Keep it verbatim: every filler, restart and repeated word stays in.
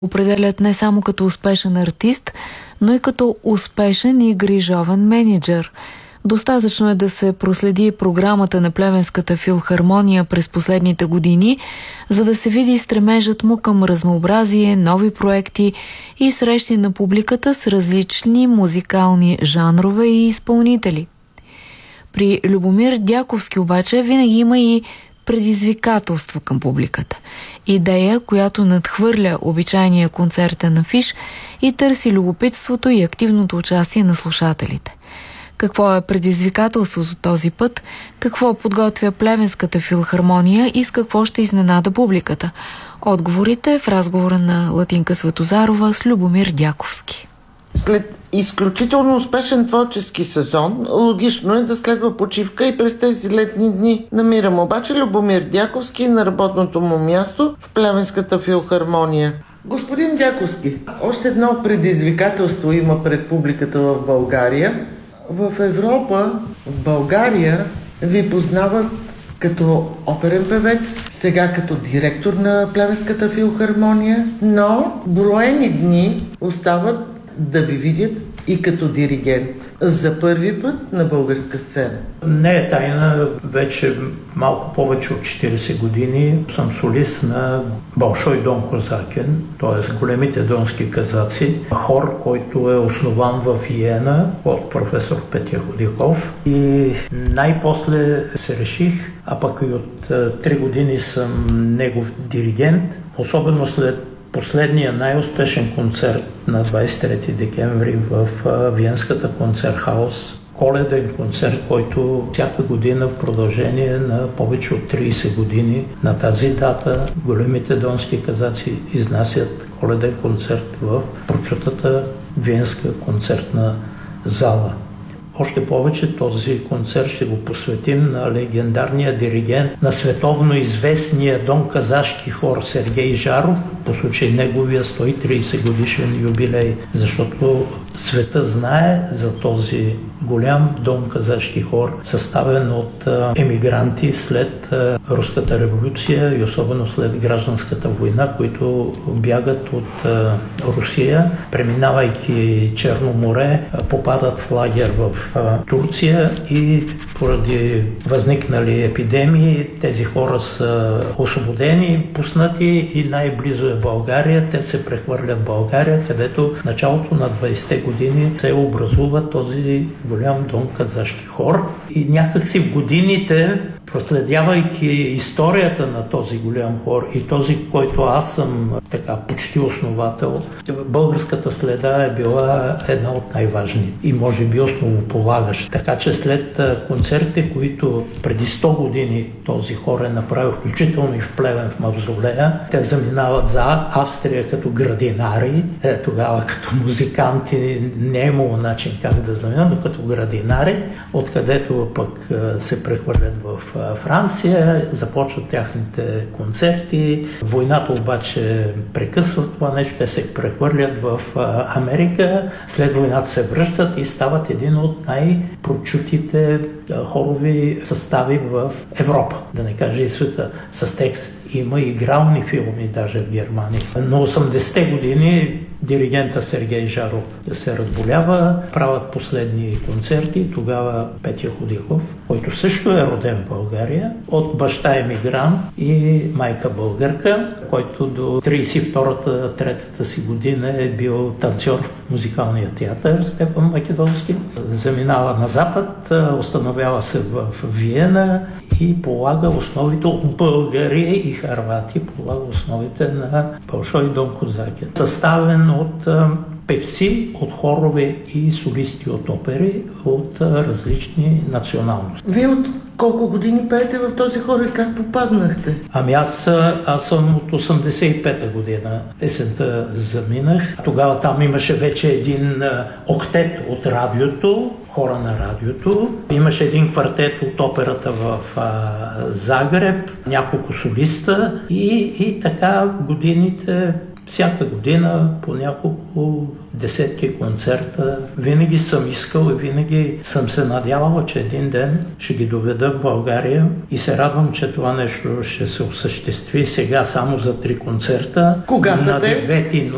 определят не само като успешен артист, но и като успешен и грижовен мениджър. Достатъчно е да се проследи програмата на Плевенската филхармония през последните години, за да се види стремежът му към разнообразие, нови проекти и срещи на публиката с различни музикални жанрове и изпълнители. При Любомир Дяковски обаче винаги има и предизвикателство към публиката. Идея, която надхвърля обичайния концертен афиш и търси любопитството и активното участие на слушателите. Какво е предизвикателството този път, какво подготвя Плевенската филхармония и с какво ще изненада публиката? Отговорите в разговора на Латинка Светозарова с Любомир Дяковски. След изключително успешен творчески сезон, логично е да следва почивка и през тези летни дни. Намирам обаче Любомир Дяковски на работното му място в Плевенската филхармония. Господин Дяковски, още едно предизвикателство има пред публиката в България. В Европа, в България ви познават като оперен певец, сега като директор на Плевенската филхармония, но броени дни остават да ви видят и като диригент. За първи път на българска сцена. Не е тайна, вече малко повече от четирийсет години съм солист на Большой дон Козакен, т.е. големите донски казаци, хор, който е основан в Виена от професор Петя Ходиков. И най-после се реших, а пък и от три години съм негов диригент, особено след последния най-успешен концерт на двадесет и трети декември в Виенската концертхаус. Коледен концерт, който всяка година в продължение на повече от тридесет години на тази дата големите донски казаци изнасят коледен концерт в прочутата Виенска концертна зала. Още повече този концерт ще го посветим на легендарния диригент на световно известния дон казашки хор Сергей Жаров по случай неговия сто и тридесет годишен юбилей, защото света знае за този голям дон казашки хор, съставен от емигранти след Руската революция и особено след гражданската война, които бягат от Русия, преминавайки Черно море, попадат в лагер в Турция и поради възникнали епидемии тези хора са освободени, пуснати и най-близо е България. Те се прехвърлят в България, където в началото на двадесетте години се образува този голям дон казашки хор. И някакси в годините, проследявайки историята на този голям хор и този, който аз съм така почти основател, българската следа е била една от най-важните и може би основополагаща. Така че след концертите, които преди сто години този хор е направил, включително и в Плевен в мавзолея, те заминават за Австрия като градинари, е, тогава като музиканти не е имало начин как да заминат, но като градинари, откъдето пък се прехвърлят в Франция, започват тяхните концерти. Войната обаче прекъсва това нещо, те се прехвърлят в Америка, след войната се връщат и стават един от най-прочутите хорови състави в Европа, да не кажа и света, с текст. Има игрални филми даже в Германия. На осемдесетте години диригента Сергей Жаров се разболява, правят последни концерти. Тогава Петя Ходиков, който също е роден в България, от баща емигрант и майка българка, който до тридесет и втората, третата си година е бил танцор в музикалния театър Стефан Македонски. Заминава на запад, установява се в Виена и полага основите от българи и харвати, полага основите на Большой дон Козакен, съставен от певци, от хорове и солисти от опери от различни националности. Вие от колко години пеете в този хор и как попаднахте? Ами аз, аз съм от осемдесет и пета година. Есента заминах. Тогава там имаше вече един октет от радиото, хора на радиото. Имаше един квартет от операта в а, Загреб, няколко солиста и, и така годините, всяка година по няколко десетки концерта. Винаги съм искал и винаги съм се надявала, че един ден ще ги доведа в България и се радвам, че това нещо ще се осъществи сега само за три концерта. Кога са на те? девети